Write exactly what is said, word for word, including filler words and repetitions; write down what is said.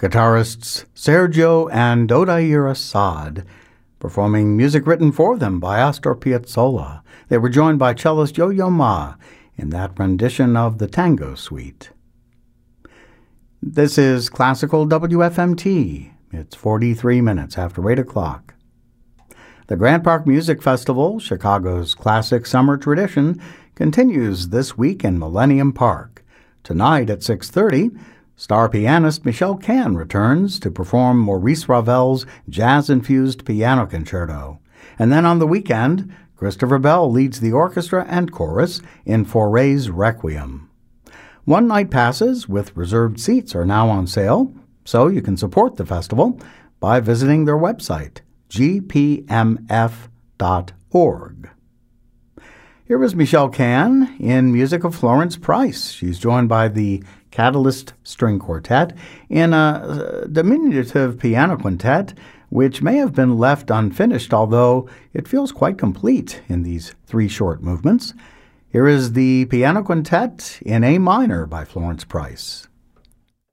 guitarists Sergio and Odair Assad, performing music written for them by Astor Piazzolla. They were joined by cellist Yo-Yo Ma in that rendition of the Tango Suite. This is Classical W F M T. It's forty-three minutes after eight o'clock. The Grant Park Music Festival, Chicago's classic summer tradition, continues this week in Millennium Park. Tonight at six thirty, star pianist Michelle Kahn returns to perform Maurice Ravel's jazz-infused piano concerto. And then on the weekend, Christopher Bell leads the orchestra and chorus in Fauré's Requiem. One-night passes with reserved seats are now on sale, so you can support the festival by visiting their website, g p m f dot org. Here is Michelle Kahn in music of Florence Price. She's joined by the Catalyst String Quartet in a diminutive piano quintet, which may have been left unfinished, although it feels quite complete in these three short movements. Here is the piano quintet in A minor by Florence Price.